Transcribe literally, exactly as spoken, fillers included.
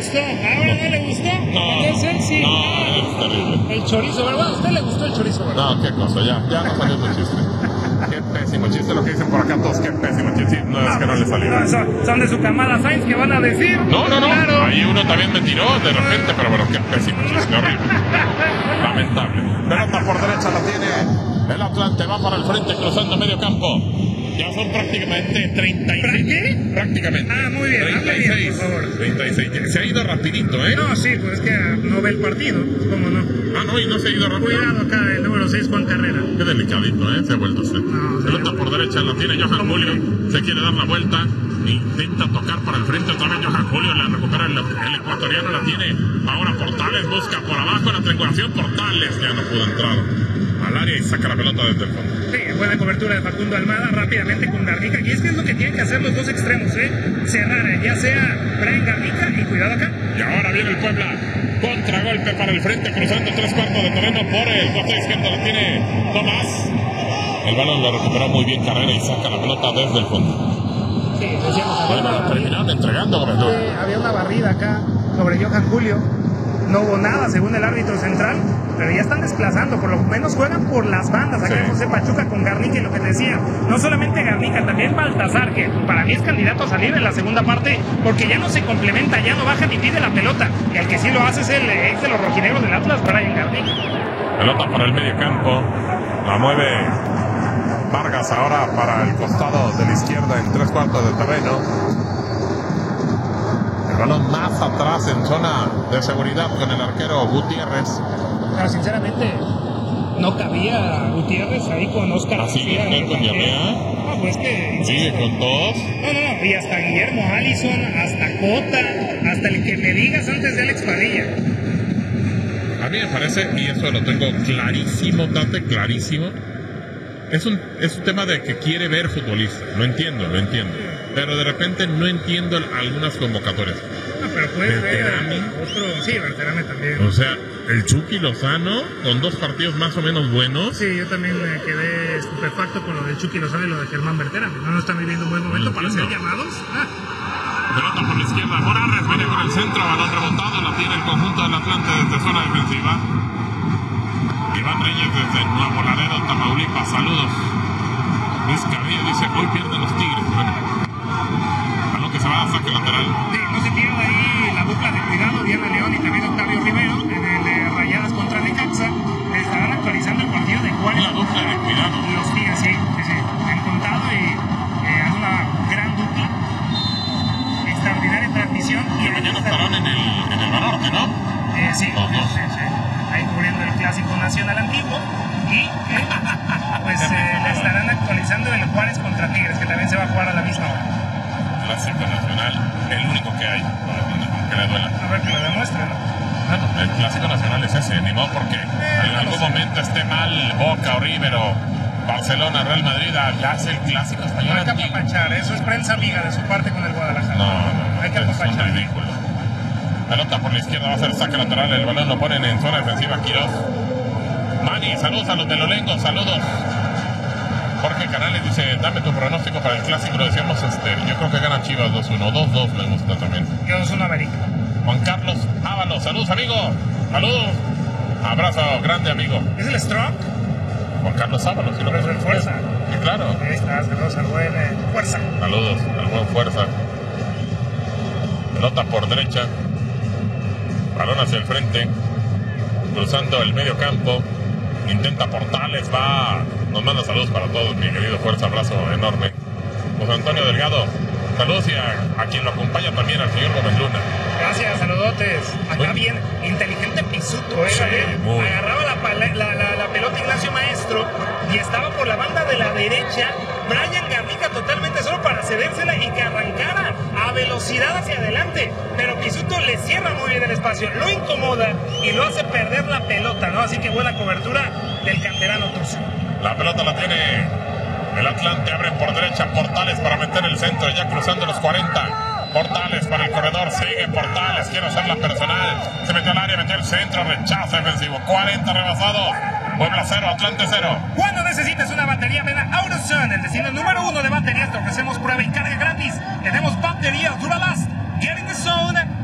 gustó, ahora no le gustó. No, ¿Es sexy? no, Ah, es terrible. el chorizo, ¿verdad? ¿A usted le gustó el chorizo, verdad? No, qué cosa, ya, ya no salió tu chiste. Qué pésimo chiste lo que dicen por acá todos, qué pésimo chiste. No, es que no le salió. No, son, son de su camada Sainz que van a decir. No, no, no, Claro. ahí uno también me tiró de repente, pero bueno, qué pésimo chiste, horrible. Lamentable. Pelota por derecha la tiene el Atlante, va para el frente cruzando medio campo. Ya son prácticamente treinta y seis. ¿Qué? Prácticamente. Ah, muy bien, hable bien, treinta y seis. por favor. treinta y seis. Se ha ido rapidito, ¿eh? No, sí, pues es que no ve el partido, ¿cómo no? Ah, no, y no se ha ido rápido. Cuidado acá, el número seis, Juan Carrera. Qué delicadito, ¿eh? Se ha vuelto usted. No, Pelota por derecha la tiene Johan Julio. Se quiere dar la vuelta. Intenta tocar para el frente otra vez Johan Julio. La recupera el, el ecuatoriano. La tiene ahora Portales. Busca por abajo la triangulación. Portales ya no pudo entrar al área y saca la pelota desde el fondo. Sí, buena cobertura de Facundo Almada rápidamente con Garnica. Y es que es lo que tienen que hacer los dos extremos, ¿eh? Cerrar, ya sea Brian Garnica y cuidado acá. Y ahora viene el Puebla. Contragolpe para el frente, cruzando tres cuartos de terreno por el costado izquierdo. La tiene Tomás. El balón lo recuperó muy bien Carrera y saca la pelota desde el fondo. Sí, decíamos, Bueno, la terminaron entregando, Gómez. Eh, había una barrida acá sobre Johan Julio. No hubo nada según el árbitro central, pero ya están desplazando, por lo menos juegan por las bandas acá en Sí. José Pachuca con Garnica, y lo que te decía, no solamente Garnica, también Baltazar, que para mí es candidato a salir en la segunda parte, porque ya no se complementa, ya no baja ni pide la pelota, y el que sí lo hace es el ex de los rojinegros del Atlas, Brian Garnica. Pelota por el medio campo. La mueve Vargas ahora para el costado de la izquierda en tres cuartos de terreno. El balón más atrás en zona de seguridad con el arquero Gutiérrez. Pero sinceramente, no cabía Gutiérrez ahí con Oscar. ¿Ah, sigue García, usted con el diarrea? No, pues que... Sigue insisto, con todos. No, no, no, y hasta Guillermo Allison, hasta Cota, hasta el que me digas antes de Alex Padilla. A mí me parece, y eso lo tengo clarísimo, Tate, clarísimo. Es un, es un tema de que quiere ver futbolista. Lo entiendo, lo entiendo. Pero de repente no entiendo algunas convocatorias. No, pero puedes ver Berterame. a otro... Sí, Berterame también. O sea, el Chucky Lozano, con dos partidos más o menos buenos. Sí, yo también me quedé estupefacto con lo de Chucky Lozano y lo de Germán Berterame. No, no están viviendo un buen momento No para ser entiendo. llamados. Ah. Pelota por la izquierda, Morales viene por el centro, balón rebotado, la tiene el conjunto del Atlante desde zona defensiva. Iván Reyes desde Nuevo Laredo, Tamaulipas, saludos. Luis Carrillo dice, hoy pierden los Tigres. Bueno, balón que se va a saque lateral. Sí, no se pierda ahí la dupla de cuidado, Diana León y también Octavio Rivero, en el de Rayadas contra Necaxa. Estarán actualizando el partido de Juárez. La dupla de cuidado. Los Tigres, sí, sí, sí. Han contado y eh, es una gran dupla. Extraordinaria transmisión. Y mañana estarán en el, en el Banorte, ¿no? Eh, sí, Los dos. sí, sí. Ahí cubriendo el Clásico Nacional Antiguo. Y eh, pues eh, le estarán actualizando el Juárez contra Tigres, que también se va a jugar a la misma hora. Clásico Nacional, el único que hay, que le duela. A ver que lo demuestre, ¿no? Bueno, el Clásico Nacional es ese, ni modo porque en algún momento esté mal Boca o River o Barcelona, Real Madrid, ya es el Clásico Español. No hay que antiguo. apapachar, eso es prensa amiga de su parte con el Guadalajara. No, no, no, hay que es un apapachar. ridículo. Pelota por la izquierda, va a ser saque lateral, el balón lo ponen en zona defensiva, Quiroz. Mani, saludos a los de Lolengo, saludos. Jorge Canales dice, dame tu pronóstico para el Clásico, lo decíamos, este, yo creo que gana Chivas dos uno, dos dos me gusta también. Yo soy un América. Juan Carlos Ábalos, saludos amigo, saludos. Abrazo grande amigo. ¿Es el Strong? Juan Carlos Ábalos, si lo Pero es el Fuerza. Sí, claro. Ahí está, saludos al buen eh, Fuerza. Saludos, al buen Fuerza. Pelota por derecha. Balón hacia el frente. Cruzando el medio campo. Intenta Portales, va. Nos manda saludos para todos, mi querido Fuerza. Abrazo enorme. José Antonio Delgado. Saludos y a, a quien lo acompaña también, al señor Gómez Luna. Gracias, saludotes. Acá Muy bien, inteligente Pisuto, ¿eh? Sí, muy. Agarraba la, pala- la, la, la pelota Ignacio Maestro y estaba por la banda de la derecha. Brian Garnica totalmente solo para cedérsela y que arrancara a velocidad hacia adelante. Pero Pisuto le cierra muy bien el espacio, lo incomoda y lo hace perder la pelota, ¿no? Así que buena cobertura del canterano Tuzo. La pelota la tiene el Atlante, abre por derecha Portales para meter el centro, ya cruzando los cuarenta. Portales para el corredor, sigue Portales, quiere hacer la personal, se metió al área, metió el centro, rechazo defensivo, cuarenta rebasado, Puebla cero, Atlante cero. Cuando necesites una batería, ven a AutoZone, el destino número uno de baterías. Te ofrecemos prueba y carga gratis. Tenemos baterías Duralast. Get in the zone.